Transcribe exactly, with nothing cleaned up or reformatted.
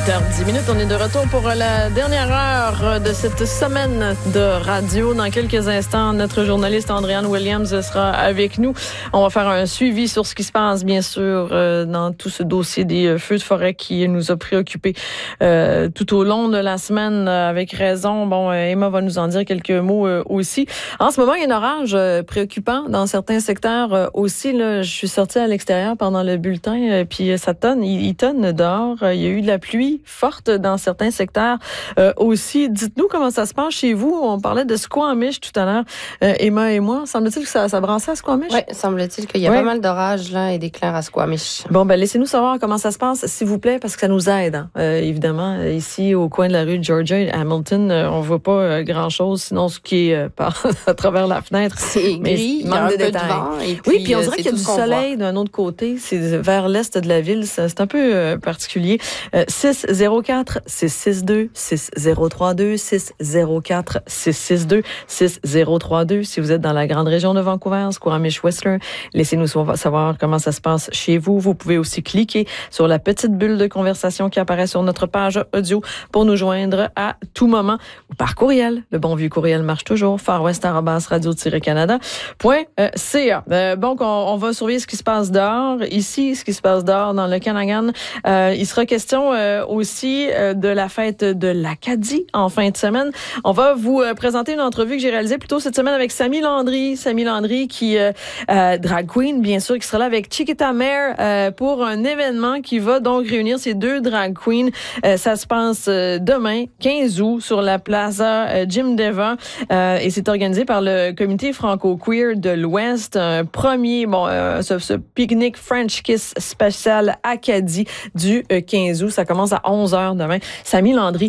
huit heures dix minutes. On est de retour pour la dernière heure de cette semaine de radio. Dans quelques instants, notre journaliste Andréane Williams sera avec nous. On va faire un suivi sur ce qui se passe, bien sûr, euh, dans tout ce dossier des euh, feux de forêt qui nous a préoccupés euh, tout au long de la semaine, euh, avec raison. Bon, euh, Emma va nous en dire quelques mots euh, aussi. En ce moment, il y a un orage euh, préoccupant dans certains secteurs euh, aussi. Là, je suis sortie à l'extérieur pendant le bulletin, euh, puis ça tonne, il, il tonne dehors. Il y a eu de la pluie forte dans certains secteurs euh, aussi. Dites-nous comment ça se passe chez vous. On parlait de Squamish tout à l'heure, euh, Emma et moi. Semble-t-il que ça, ça brassait à Squamish? Oui, semble-t-il qu'il y a ouais. pas mal d'orages là et d'éclairs à Squamish. Bon, ben laissez-nous savoir comment ça se passe, s'il vous plaît, parce que ça nous aide. Hein. Euh, évidemment, ici, au coin de la rue de Georgia et Hamilton, euh, on voit pas euh, grand-chose, sinon ce qui est euh, par, à travers la fenêtre. C'est gris, il y a un de peu de vent. Et puis, oui, puis on dirait euh, qu'il y a du soleil d'un autre côté. C'est vers l'est de la ville. C'est un peu euh, particulier. Euh, six zéro quatre six six deux six zéro trois deux six zéro quatre six six deux six zéro trois deux. Si vous êtes dans la grande région de Vancouver, Squamish, Whistler, laissez-nous savoir comment ça se passe chez vous. Vous pouvez aussi cliquer sur la petite bulle de conversation qui apparaît sur notre page audio pour nous joindre à tout moment ou par courriel. Le bon vieux courriel marche toujours. farwest arobase radio tiret canada point c a. Euh, bon, on, on va surveiller ce qui se passe dehors. Ici, ce qui se passe dehors dans le Kanagan. Euh, il sera question euh, aussi euh, de la fête de l'Acadie en fin de semaine. On va vous euh, présenter une entrevue que j'ai réalisée plus tôt cette semaine avec Samy Landry. Samy Landry qui, euh, euh, drag queen, bien sûr, qui sera là avec Chiquita Mare euh, pour un événement qui va donc réunir ces deux drag queens. Euh, ça se passe euh, demain, quinze août, sur la Plaza euh, Jim Deva. Euh, et c'est organisé par le comité franco-queer de l'Ouest. Un premier, bon, euh, ce, ce pique-nique French Kiss spécial Acadie du euh, quinze août. Ça commence à onze heures demain. Samy Landry